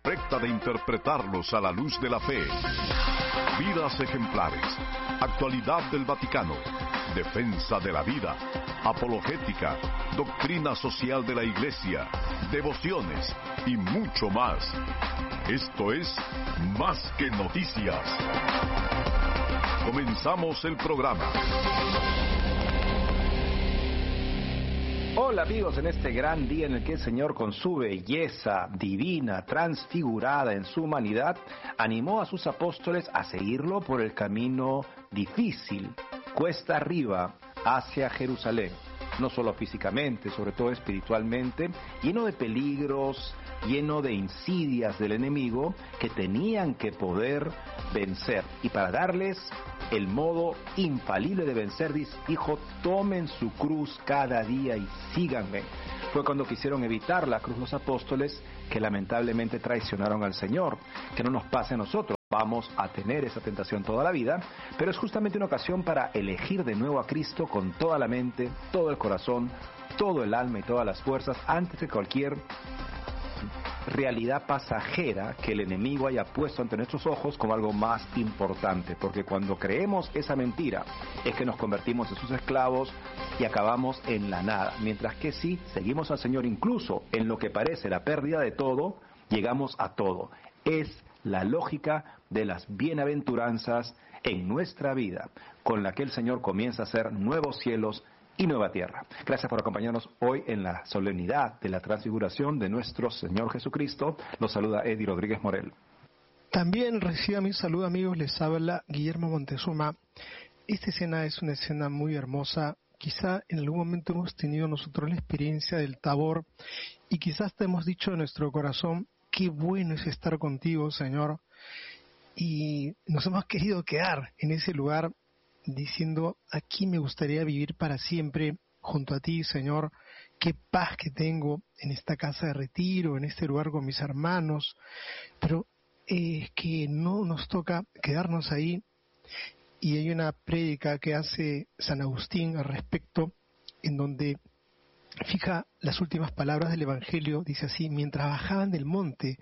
perfecta de interpretarlos a la luz de la fe. Vidas ejemplares, actualidad del Vaticano, defensa de la vida, apologética, doctrina social de la Iglesia, devociones y mucho más. Esto es Más que Noticias. Comenzamos el programa. Hola amigos, en este gran día en el que el Señor, con su belleza divina, transfigurada en su humanidad, animó a sus apóstoles a seguirlo por el camino difícil, cuesta arriba, hacia Jerusalén. No solo físicamente, sobre todo espiritualmente, lleno de peligros, lleno de insidias del enemigo que tenían que poder vencer. Y para darles el modo infalible de vencer, dijo: tomen su cruz cada día y síganme. Fue cuando quisieron evitar la cruz los apóstoles, que lamentablemente traicionaron al Señor. Que no nos pase a nosotros. Vamos a tener esa tentación toda la vida, pero es justamente una ocasión para elegir de nuevo a Cristo con toda la mente, todo el corazón, todo el alma y todas las fuerzas, antes de cualquier realidad pasajera que el enemigo haya puesto ante nuestros ojos como algo más importante, porque cuando creemos esa mentira es que nos convertimos en sus esclavos y acabamos en la nada, mientras que si seguimos al Señor incluso en lo que parece la pérdida de todo, llegamos a todo. Es la lógica de las bienaventuranzas en nuestra vida, con la que el Señor comienza a hacer nuevos cielos y nueva tierra. Gracias por acompañarnos hoy en la solemnidad de la transfiguración de nuestro Señor Jesucristo. Los saluda Eddie Rodríguez Morel. También reciba mi saludo, amigos. Les habla Guillermo Montezuma. Esta escena es una escena muy hermosa. Quizá en algún momento hemos tenido nosotros la experiencia del Tabor y quizás te hemos dicho en nuestro corazón: qué bueno es estar contigo, Señor. Y nos hemos querido quedar en ese lugar diciendo: aquí me gustaría vivir para siempre junto a ti, Señor. Qué paz que tengo en esta casa de retiro, en este lugar con mis hermanos. Pero es que no nos toca quedarnos ahí. Y hay una prédica que hace San Agustín al respecto, en donde fija las últimas palabras del Evangelio. Dice así: mientras bajaban del monte,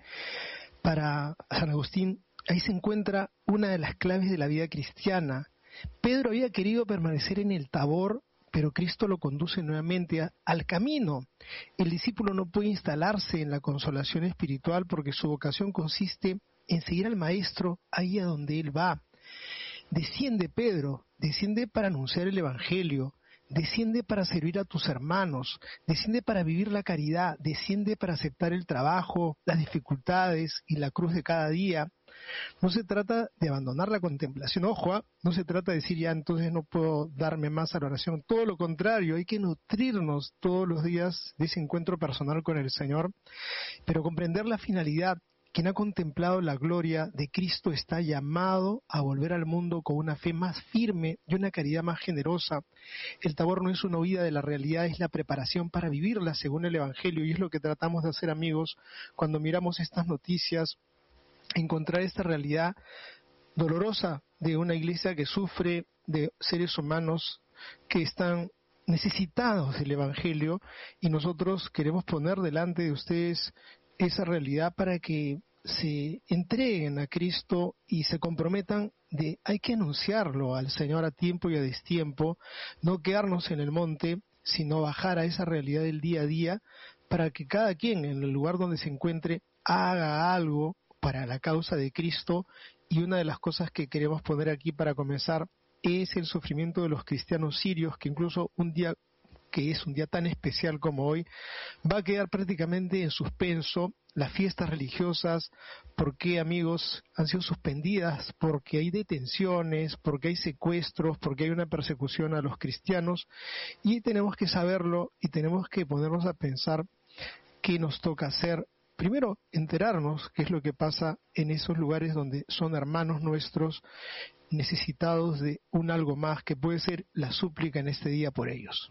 para San Agustín, ahí se encuentra una de las claves de la vida cristiana. Pedro había querido permanecer en el Tabor, pero Cristo lo conduce nuevamente al camino. El discípulo no puede instalarse en la consolación espiritual porque su vocación consiste en seguir al Maestro ahí a donde Él va. Desciende, Pedro, desciende para anunciar el Evangelio, desciende para servir a tus hermanos, desciende para vivir la caridad, desciende para aceptar el trabajo, las dificultades y la cruz de cada día. No se trata de abandonar la contemplación, ojo, no se trata de decir: ya entonces no puedo darme más a la oración. Todo lo contrario, hay que nutrirnos todos los días de ese encuentro personal con el Señor, pero comprender la finalidad. Quien ha contemplado la gloria de Cristo está llamado a volver al mundo con una fe más firme y una caridad más generosa. El Tabor no es una huida de la realidad, es la preparación para vivirla según el Evangelio, y es lo que tratamos de hacer, amigos, cuando miramos estas noticias, encontrar esta realidad dolorosa de una iglesia que sufre, de seres humanos que están necesitados del Evangelio, y nosotros queremos poner delante de ustedes esa realidad para que se entreguen a Cristo y se comprometan de: hay que anunciarlo al Señor a tiempo y a destiempo, no quedarnos en el monte, sino bajar a esa realidad del día a día, para que cada quien en el lugar donde se encuentre haga algo para la causa de Cristo. Y una de las cosas que queremos poner aquí para comenzar es el sufrimiento de los cristianos sirios, que incluso un día que es un día tan especial como hoy, va a quedar prácticamente en suspenso. Las fiestas religiosas, ¿por qué, amigos?, han sido suspendidas porque hay detenciones, porque hay secuestros, porque hay una persecución a los cristianos, y tenemos que saberlo y tenemos que ponernos a pensar qué nos toca hacer. Primero, enterarnos qué es lo que pasa en esos lugares donde son hermanos nuestros necesitados de un algo más, que puede ser la súplica en este día por ellos.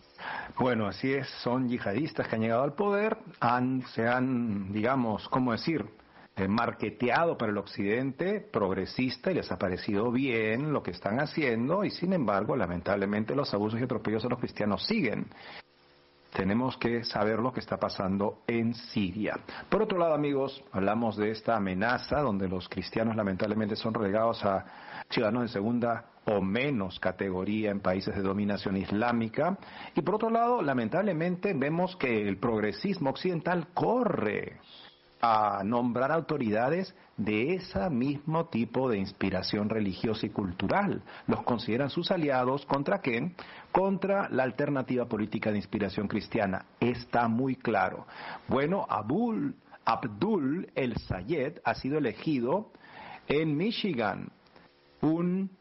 Bueno, así es, son yihadistas que han llegado al poder, se han, digamos, ¿cómo decir?, marketeado para el occidente progresista, y les ha parecido bien lo que están haciendo, y sin embargo, lamentablemente, los abusos y atropellos a los cristianos siguen. tenemos que saber lo que está pasando en Siria. Por otro lado, amigos, hablamos de esta amenaza donde los cristianos lamentablemente son relegados a ciudadanos de segunda o menos categoría en países de dominación islámica. Y por otro lado, lamentablemente vemos que el progresismo occidental corre a nombrar autoridades de ese mismo tipo de inspiración religiosa y cultural. Los consideran sus aliados. ¿Contra qué? Contra la alternativa política de inspiración cristiana. Está muy claro. Bueno, Abdul El Sayed ha sido elegido en Michigan, un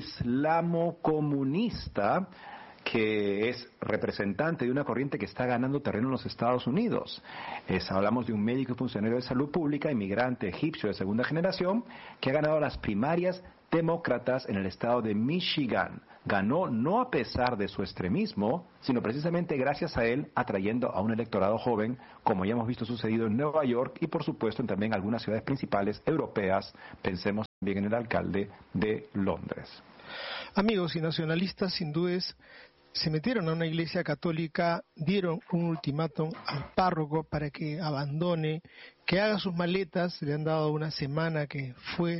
islamo-comunista que es representante de una corriente que está ganando terreno en los Estados Unidos. Hablamos de un médico y funcionario de salud pública, inmigrante egipcio de segunda generación, que ha ganado las primarias demócratas en el estado de Michigan. Ganó no a pesar de su extremismo, sino precisamente gracias a él, atrayendo a un electorado joven, como ya hemos visto sucedido en Nueva York y por supuesto en también algunas ciudades principales europeas. Pensemos también en el alcalde de Londres. Amigos y nacionalistas hindúes se metieron a una iglesia católica, dieron un ultimátum al párroco para que abandone, que haga sus maletas, le han dado una semana que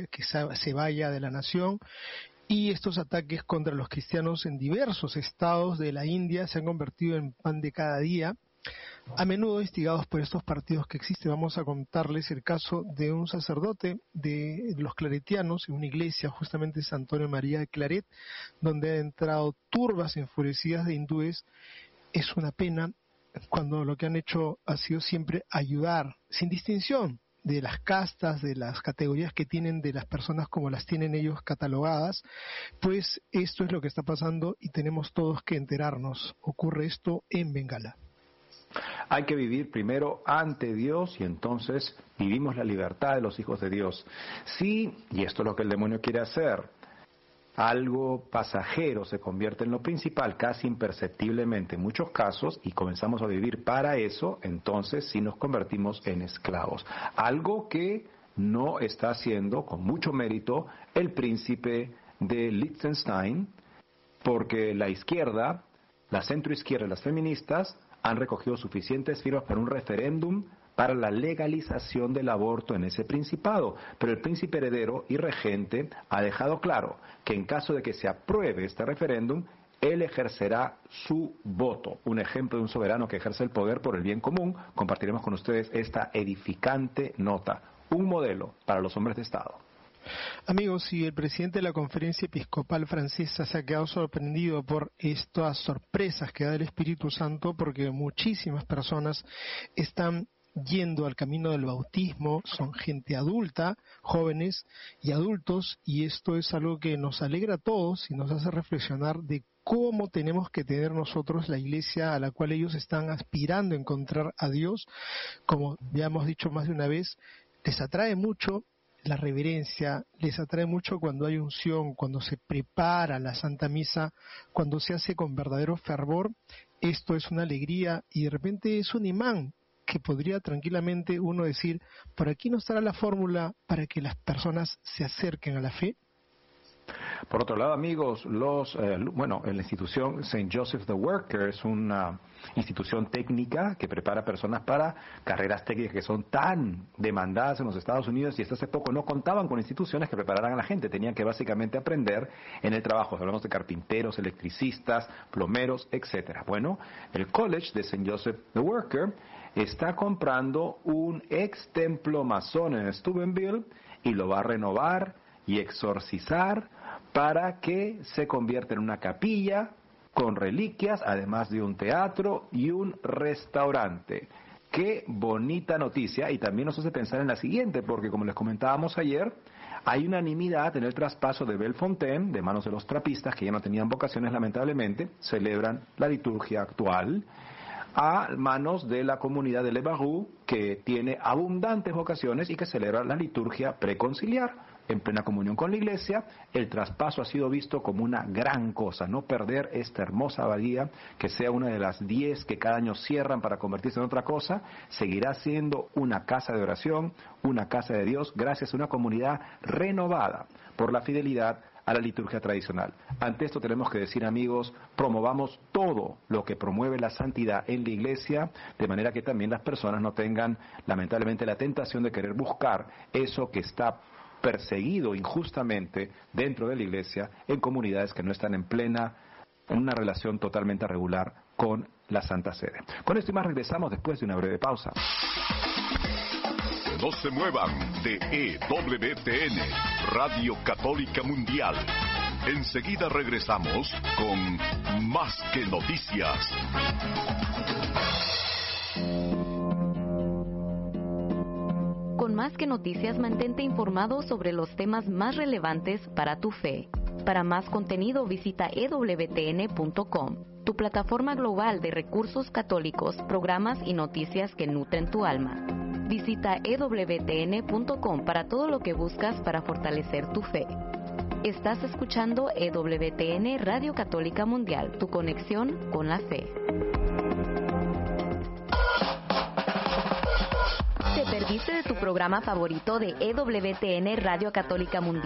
se vaya de la nación, y estos ataques contra los cristianos en diversos estados de la India se han convertido en pan de cada día, a menudo instigados por estos partidos que existen. Vamos a contarles el caso de un sacerdote de los claretianos en una iglesia, justamente San Antonio María de Claret, donde han entrado turbas enfurecidas de hindúes. Es una pena cuando lo que han hecho ha sido siempre ayudar, sin distinción de las castas, de las categorías que tienen, de las personas como las tienen ellos catalogadas. Pues esto es lo que está pasando y tenemos todos que enterarnos. Ocurre esto en Bengala. Hay que vivir primero ante Dios y entonces vivimos la libertad de los hijos de Dios. Sí, y esto es lo que el demonio quiere hacer, algo pasajero se convierte en lo principal casi imperceptiblemente en muchos casos y comenzamos a vivir para eso, entonces sí nos convertimos en esclavos. Algo que no está haciendo con mucho mérito el príncipe de Liechtenstein, porque la izquierda, la centroizquierda y las feministas han recogido suficientes firmas para un referéndum para la legalización del aborto en ese principado. Pero el príncipe heredero y regente ha dejado claro que en caso de que se apruebe este referéndum, él ejercerá su voto. Un ejemplo de un soberano que ejerce el poder por el bien común. Compartiremos con ustedes esta edificante nota. Un modelo para los hombres de Estado. Amigos, si el presidente de la Conferencia Episcopal Francesa se ha quedado sorprendido por estas sorpresas que da el Espíritu Santo, porque muchísimas personas están yendo al camino del bautismo, son gente adulta, jóvenes y adultos, y esto es algo que nos alegra a todos y nos hace reflexionar de cómo tenemos que tener nosotros la iglesia a la cual ellos están aspirando a encontrar a Dios. Como ya hemos dicho más de una vez, les atrae mucho la reverencia, les atrae mucho cuando hay unción, cuando se prepara la Santa Misa, cuando se hace con verdadero fervor. Esto es una alegría y de repente es un imán que podría tranquilamente uno decir, por aquí no estará la fórmula para que las personas se acerquen a la fe. Por otro lado, amigos, la institución St. Joseph the Worker es una institución técnica que prepara personas para carreras técnicas que son tan demandadas en los Estados Unidos, y hasta hace poco no contaban con instituciones que prepararan a la gente, tenían que básicamente aprender en el trabajo. Hablamos de carpinteros, electricistas, plomeros, etcétera. Bueno, el College de St. Joseph the Worker está comprando un ex templo masón en Steubenville y lo va a renovar y exorcizar para que se convierta en una capilla con reliquias, además de un teatro y un restaurante. Qué bonita noticia, y también nos hace pensar en la siguiente, porque como les comentábamos ayer, hay unanimidad en el traspaso de Bellefontaine de manos de los trapistas, que ya no tenían vocaciones lamentablemente, celebran la liturgia actual, a manos de la comunidad de Le Barroux, que tiene abundantes vocaciones y que celebra la liturgia preconciliar en plena comunión con la iglesia. El traspaso ha sido visto como una gran cosa, no perder esta hermosa abadía, que sea una de las 10 que cada año cierran para convertirse en otra cosa. Seguirá siendo una casa de oración, una casa de Dios, gracias a una comunidad renovada por la fidelidad a la liturgia tradicional. Ante esto tenemos que decir, amigos, promovamos todo lo que promueve la santidad en la iglesia, de manera que también las personas no tengan, lamentablemente, la tentación de querer buscar eso que está perseguido injustamente dentro de la iglesia en comunidades que no están en una relación totalmente regular con la Santa Sede. Con esto y más regresamos después de una breve pausa. No se muevan de EWTN, Radio Católica Mundial. Enseguida regresamos con Más que Noticias. Con Más que Noticias, mantente informado sobre los temas más relevantes para tu fe. Para más contenido visita ewtn.com, tu plataforma global de recursos católicos, programas y noticias que nutren tu alma. Visita ewtn.com para todo lo que buscas para fortalecer tu fe. Estás escuchando EWTN Radio Católica Mundial, tu conexión con la fe. ¿Te perdiste de tu programa favorito de EWTN Radio Católica Mundial?